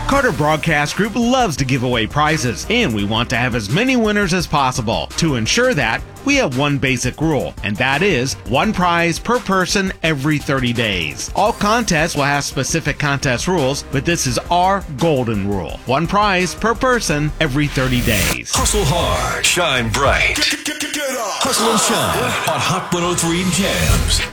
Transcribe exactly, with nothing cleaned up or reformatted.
Carter Broadcast Group loves to give away prizes, and we want to have as many winners as possible. To ensure that, we have one basic rule, and that is one prize per person every thirty days. All contests will have specific contest rules, but this is our golden rule. One prize per person every thirty days. Hustle hard, shine bright. Hustle and shine on Hot one oh three Jams.